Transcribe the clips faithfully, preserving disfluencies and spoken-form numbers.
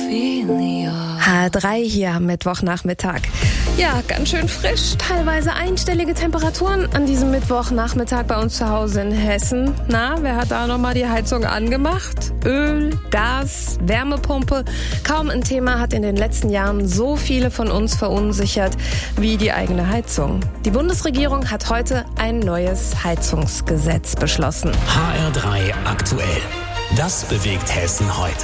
H drei hier am Mittwochnachmittag. Ja, ganz schön frisch, teilweise einstellige Temperaturen an diesem Mittwochnachmittag bei uns zu Hause in Hessen. Na, wer hat da nochmal die Heizung angemacht? Öl, Gas, Wärmepumpe. Kaum ein Thema hat in den letzten Jahren so viele von uns verunsichert wie die eigene Heizung. Die Bundesregierung hat heute ein neues Heizungsgesetz beschlossen. H R drei aktuell. Das bewegt Hessen heute.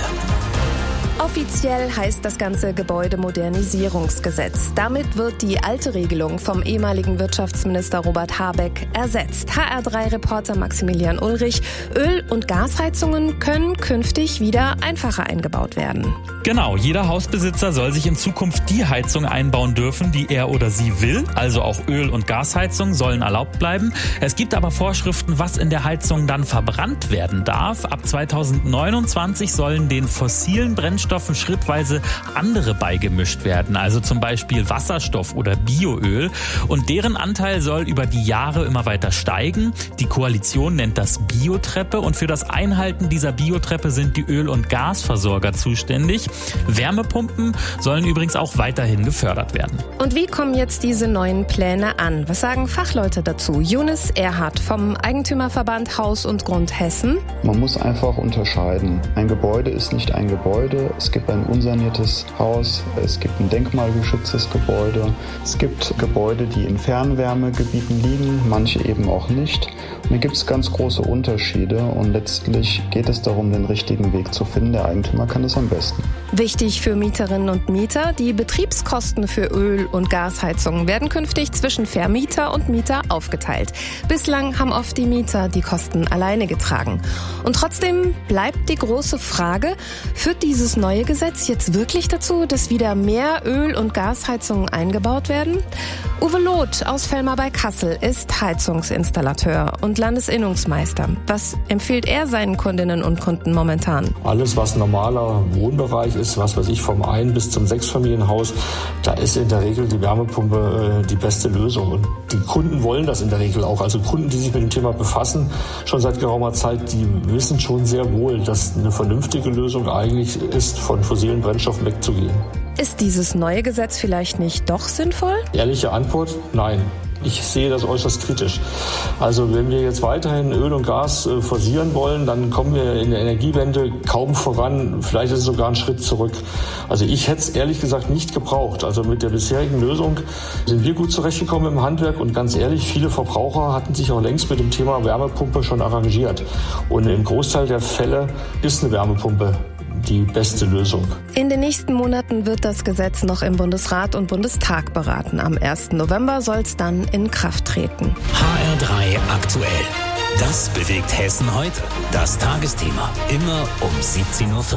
Offiziell heißt das ganze Gebäudemodernisierungsgesetz. Damit wird die alte Regelung vom ehemaligen Wirtschaftsminister Robert Habeck ersetzt. H R drei Reporter Maximilian Ulrich. Öl- und Gasheizungen können künftig wieder einfacher eingebaut werden. Genau, jeder Hausbesitzer soll sich in Zukunft die Heizung einbauen dürfen, die er oder sie will. Also auch Öl- und Gasheizungen sollen erlaubt bleiben. Es gibt aber Vorschriften, was in der Heizung dann verbrannt werden darf. Ab zweitausendneunundzwanzig sollen den fossilen Brennstoffen schrittweise andere beigemischt werden. Also zum Beispiel Wasserstoff oder Bioöl. Und deren Anteil soll über die Jahre immer weiter steigen. Die Koalition nennt das Biotreppe. Und für das Einhalten dieser Biotreppe sind die Öl- und Gasversorger zuständig. Wärmepumpen sollen übrigens auch weiterhin gefördert werden. Und wie kommen jetzt diese neuen Pläne an? Was sagen Fachleute dazu? Jonas Erhardt vom Eigentümerverband Haus und Grund Hessen. Man muss einfach unterscheiden. Ein Gebäude ist nicht ein Gebäude. Es gibt ein unsaniertes Haus, es gibt ein denkmalgeschütztes Gebäude. Es gibt Gebäude, die in Fernwärmegebieten liegen, manche eben auch nicht. Und da gibt es ganz große Unterschiede und letztlich geht es darum, den richtigen Weg zu finden. Der Eigentümer kann es am besten. Wichtig für Mieterinnen und Mieter, die Betriebskosten für Öl- und Gasheizungen werden künftig zwischen Vermieter und Mieter aufgeteilt. Bislang haben oft die Mieter die Kosten alleine getragen. Und trotzdem bleibt die große Frage, führt dieses neue Gesetz jetzt wirklich dazu, dass wieder mehr Öl- und Gasheizungen eingebaut werden? Uwe Loth aus Vellmar bei Kassel ist Heizungsinstallateur und Landesinnungsmeister. Was empfiehlt er seinen Kundinnen und Kunden momentan? Alles, was normaler Wohnbereich ist, was weiß ich, vom Ein- bis zum Sechsfamilienhaus, da ist in der Regel die Wärmepumpe äh, die beste Lösung. Und die Kunden wollen das in der Regel auch. Also Kunden, die sich mit dem Thema befassen, schon seit geraumer Zeit, die wissen schon sehr wohl, dass eine vernünftige Lösung eigentlich ist, von fossilen Brennstoffen wegzugehen. Ist dieses neue Gesetz vielleicht nicht doch sinnvoll? Ehrliche Antwort, nein. Ich sehe das äußerst kritisch. Also wenn wir jetzt weiterhin Öl und Gas äh, forcieren wollen, dann kommen wir in der Energiewende kaum voran. Vielleicht ist es sogar ein Schritt zurück. Also ich hätte es ehrlich gesagt nicht gebraucht. Also mit der bisherigen Lösung sind wir gut zurechtgekommen im Handwerk. Und ganz ehrlich, viele Verbraucher hatten sich auch längst mit dem Thema Wärmepumpe schon arrangiert. Und im Großteil der Fälle ist eine Wärmepumpe die beste Lösung. In den nächsten Monaten wird das Gesetz noch im Bundesrat und Bundestag beraten. Am ersten November soll es dann in Kraft treten. H R drei aktuell. Das bewegt Hessen heute. Das Tagesthema. Immer um siebzehn Uhr vierzig.